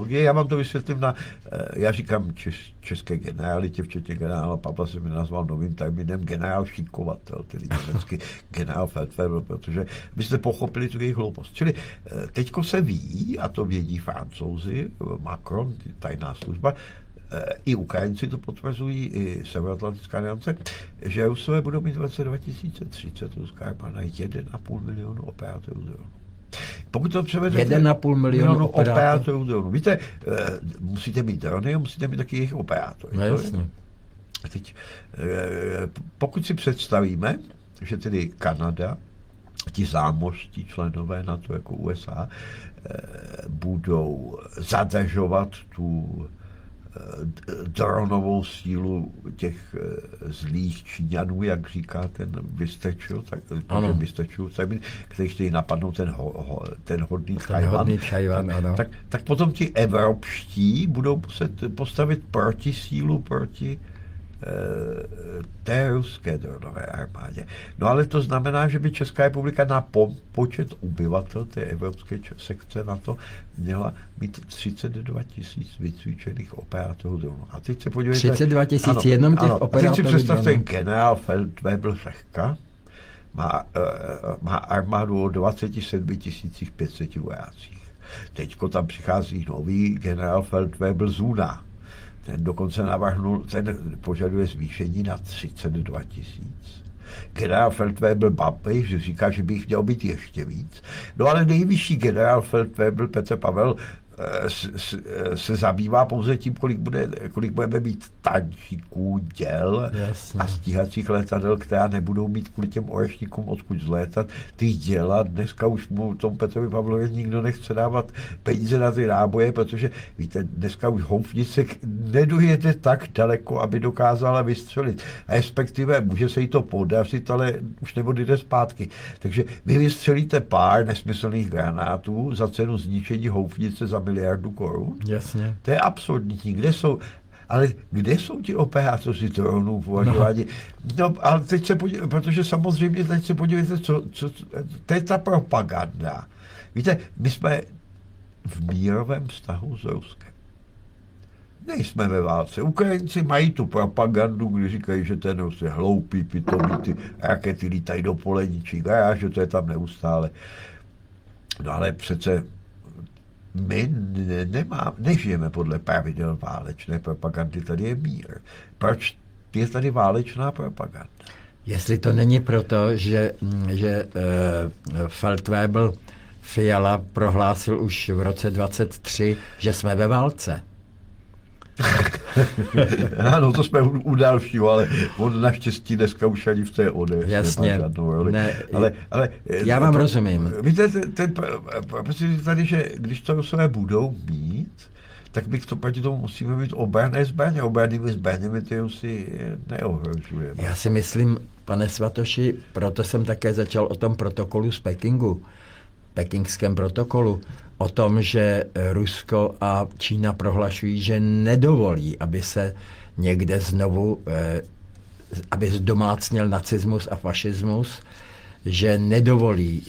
technologie. Já vám to vysvětlím já říkám české generalitě, včetně generála Pavla se mi nazval novým termínem generál šíkovatel, tedy německy generál Feldwebel, protože byste pochopili tu jejich hloupost. Čili teďko se ví, a to vědí Francouzi, Macron, tajná služba, i Ukrajinci to potvrzují, i Severoatlantická aliance, že Rusové budou mít v roce 2030 ruská armáda 1,5 milionu operátorů dronu. Pokud to převedete 1,5 milionu operátorů dronu. Víte, musíte mít drony a musíte mít taky jejich operátory. No jasně. Teď, pokud si představíme, že tedy Kanada, ti zámořští členové NATO jako USA, budou zadržovat tu dronovou sílu těch zlých Číňanů, jak říká ten Vystrčil, který chtějí napadnout ten hodný Tchaj-wan, tak potom ti evropští budou muset postavit protisílu proti té ruské dronové armádě. No ale to znamená, že by Česká republika na počet obyvatel té evropské sekce na to měla mít 32 000 vycvičených operátorů dronů. A teď se podívejte... 32 000 jenom těch operátorů. A teď si představte, generál Feldwebel Řehka má armádu o 27 500 vojácích. Teďko tam přichází nový generál Feldwebel Zuna. Ten dokonce ten požaduje zvýšení na 32 000. Generál Feldwebel Babiš říká, že by jich mělo být ještě víc. No ale nejvyšší generál Feldwebel Petr Pavel se zabývá pouze tím, kolik budeme mít tančíků, děl a stíhacích letadel, která nebudou mít kvůli těm orešníkům odkud zlétat. Ty děla, dneska už mu tomu Petrovi Pavlovi nikdo nechce dávat peníze na ty náboje, protože víte, dneska už houfnice nedojede tak daleko, aby dokázala vystřelit. Respektive může se jí to podařit, ale už neodjde zpátky. Takže vy vystřelíte pár nesmyslných granátů za cenu zničení houfnice za 1 miliardu korun. Jasně. To je absurdní. Kde jsou ti operátoři dronů považováni? No, ale teď se podívejte, protože samozřejmě teď se podívejte, to je ta propaganda. Víte, my jsme v mírovém vztahu s Ruskem. Nejsme ve válce. Ukrajinci mají tu propagandu, když říkají, že ten Rus je hloupý, pitomý, ty rakety lítají do poleničí garáže, to je tam neustále. No ale přece my nežijeme podle pravidel válečné propagandy, tady je mír. Proč je tady válečná propaganda? Jestli to není proto, že Feldwebel Fiala prohlásil už v roce 23, že jsme ve válce. Ano, to jsme u dalšího, ale on naštěstí dneska už ani v té ODS jasně, nemá žádnou roli. Ale já vám rozumím. Víte, prostě tady, že když to Rusové budou mít, tak bych to proti tomu musíme mít obranné zbraně. Obrannými zbraněmi ty Rusy neohrožujeme. Já si myslím, pane Svatoši, proto jsem také začal o tom protokolu z Pekingu, pekingském protokolu, o tom, že Rusko a Čína prohlašují, že nedovolí, aby se někde znovu, aby zdomácněl nacismus a fašismus, že nedovolí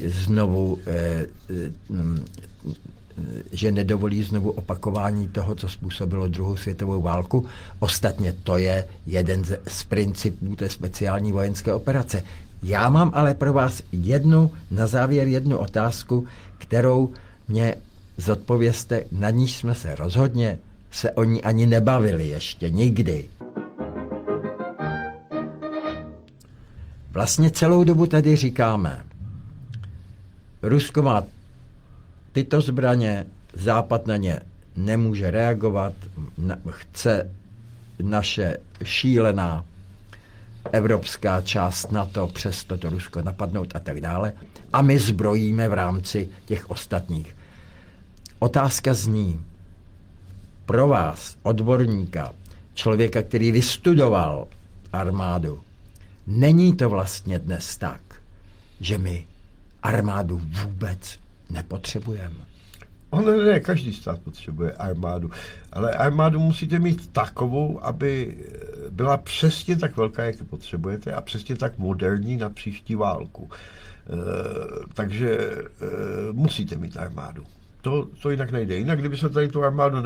znovu opakování toho, co způsobilo druhou světovou válku. Ostatně to je jeden z principů té speciální vojenské operace. Já mám ale pro vás na závěr jednu otázku, kterou mě zodpovězte, na níž jsme se rozhodně se o ní ani nebavili ještě nikdy. Vlastně celou dobu tady říkáme, Rusko má tyto zbraně, Západ na ně nemůže reagovat, chce naše šílená evropská část NATO přes toto Rusko napadnout a tak dále. A my zbrojíme v rámci těch ostatních. Otázka zní, pro vás, odborníka, člověka, který vystudoval armádu, není to vlastně dnes tak, že my armádu vůbec nepotřebujeme? Ne, každý stát potřebuje armádu, ale armádu musíte mít takovou, aby byla přesně tak velká, jak ji potřebujete a přesně tak moderní na příští válku. Takže musíte mít armádu. To jinak nejde. Jinak, kdyby se tady tu armádu